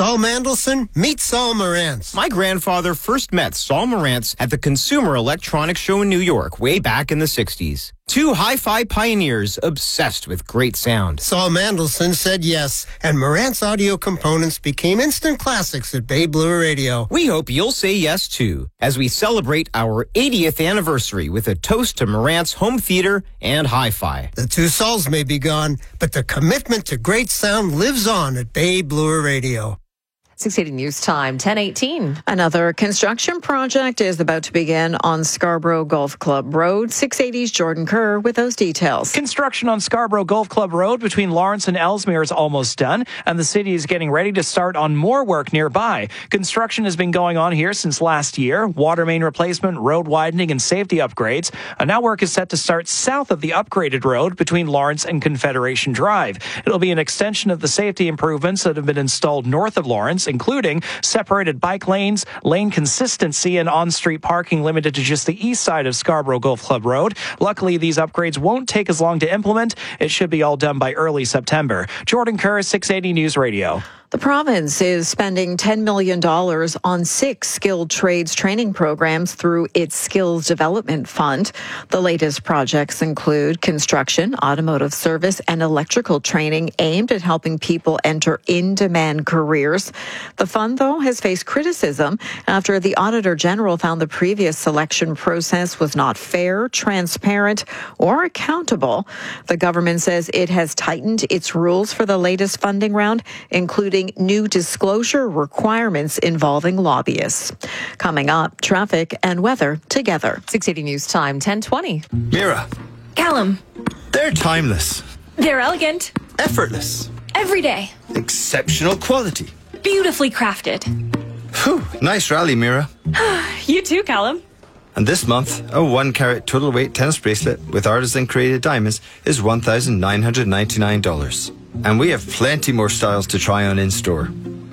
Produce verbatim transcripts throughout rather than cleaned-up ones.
Saul Mandelson, meet Saul Morantz. My grandfather first met Saul Morantz at the Consumer Electronics Show in New York way back in the sixties. Two hi-fi pioneers obsessed with great sound. Saul Mandelson said yes, and Morantz audio components became instant classics at Bay Blue Radio. We hope you'll say yes, too, as we celebrate our eightieth anniversary with a toast to Morantz home theater and hi-fi. The two Sauls may be gone, but the commitment to great sound lives on at Bay Blue Radio. six eighty News Time, ten eighteen. Another construction project is about to begin on Scarborough Golf Club Road. six eighty's Jordan Kerr with those details. Construction on Scarborough Golf Club Road between Lawrence and Ellesmere is almost done, and the city is getting ready to start on more work nearby. Construction has been going on here since last year. Water main replacement, road widening, and safety upgrades. And now work is set to start south of the upgraded road between Lawrence and Confederation Drive. It'll be an extension of the safety improvements that have been installed north of Lawrence, including separated bike lanes, lane consistency, and on-street parking limited to just the east side of Scarborough Golf Club Road. Luckily, these upgrades won't take as long to implement. It should be all done by early September. Jordan Kerr, six eighty News Radio. The province is spending ten million dollars on six skilled trades training programs through its Skills Development Fund. The latest projects include construction, automotive service, and electrical training aimed at helping people enter in-demand careers. The fund, though, has faced criticism after the Auditor General found the previous selection process was not fair, transparent, or accountable. The government says it has tightened its rules for the latest funding round, including new disclosure requirements involving lobbyists. Coming up, traffic and weather together. six eighty News Time, ten twenty. Mira. Callum. They're timeless. They're elegant. Effortless. Every day. Exceptional quality. Beautifully crafted. Whew, nice rally, Mira. You too, Callum. And this month, a one carat total weight tennis bracelet with artisan created diamonds is one thousand nine hundred ninety-nine dollars. And we have plenty more styles to try on in store.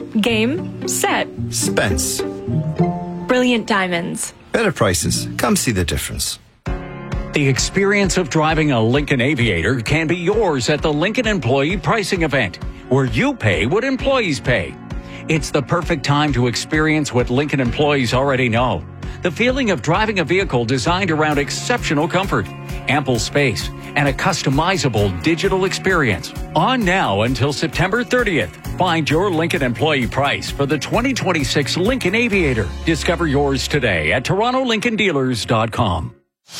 Game, set, Spence. brilliant diamonds. Better prices. Come see the difference. The experience of driving a Lincoln Aviator can be yours at the Lincoln Employee Pricing Event, where you pay what employees pay. It's the perfect time to experience what Lincoln employees already know. The feeling of driving a vehicle designed around exceptional comfort, ample space, and a customizable digital experience. On now until September thirtieth. Find your Lincoln employee price for the twenty twenty-six Lincoln Aviator. Discover yours today at toronto lincoln dealers dot com.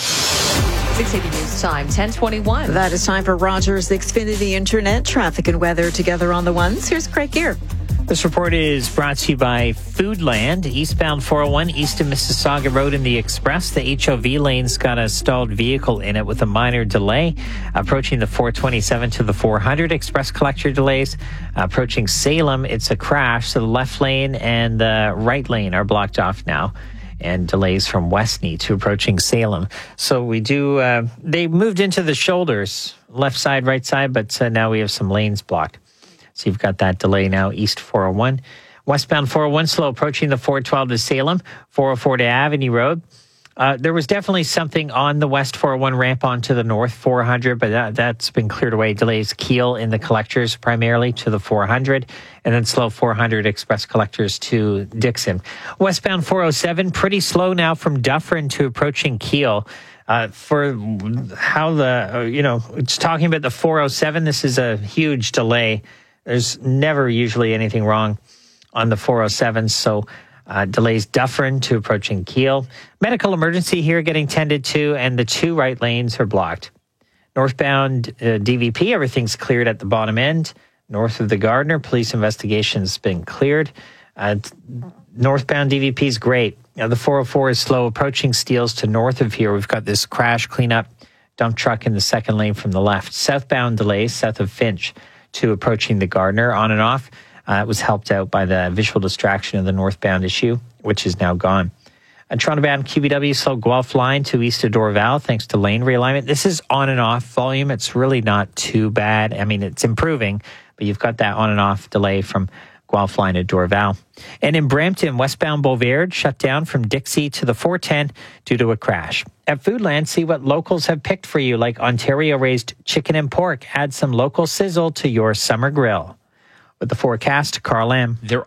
six eighty News Time, ten twenty-one. That is time for Rogers Xfinity Internet traffic and weather together on the ones. Here's Craig Gear. This report is brought to you by Foodland. Eastbound four oh one, east of Mississauga Road in the Express. The H O V lane's got a stalled vehicle in it with a minor delay. Approaching the four twenty-seven to the four hundred, express collector delays. Approaching Salem, it's a crash. So the left lane and the right lane are blocked off now. And delays from Westney to approaching Salem. So we do, uh, they moved into the shoulders, left side, right side, but uh, now we have some lanes blocked. So you've got that delay now, east four oh one. Westbound four oh one, slow approaching the four twelve to Salem, four oh four to Avenue Road. Uh, there was definitely something on the west four oh one ramp onto the north four hundred, but that, that's been cleared away. Delays Keel in the collectors primarily to the four hundred, and then slow four hundred express collectors to Dixon. Westbound four oh seven, pretty slow now from Dufferin to approaching Keel. Uh, for how the, uh, you know, it's talking about the four oh seven, this is a huge delay. There's never usually anything wrong on the four oh seven, so uh, delays Dufferin to approaching Keel. Medical emergency here getting tended to, and the two right lanes are blocked. Northbound uh, D V P, everything's cleared at the bottom end. North of the Gardner, police investigation's been cleared. Uh, northbound D V P is great. Now, the four oh four is slow approaching Steeles to north of here. We've got this crash cleanup dump truck in the second lane from the left. Southbound delays south of Finch to approaching the Gardner on and off. Uh, it was helped out by the visual distraction of the northbound issue, which is now gone. A Toronto-bound Q B W slow Guelph line to east of Dorval thanks to lane realignment. This is on and off volume. It's really not too bad. I mean, it's improving, but you've got that on and off delay from Guelph line to Dorval. And in Brampton, westbound Beauvais shut down from Dixie to the four ten due to a crash. At Foodland, see what locals have picked for you, like Ontario-raised chicken and pork. Add some local sizzle to your summer grill. With the forecast, Carl Lamb. There